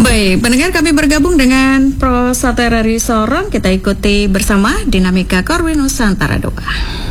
Baik, pendengar, kami bergabung dengan Pro Saterari Sorong. Kita ikuti bersama dinamika Korwin Nusantara Doa.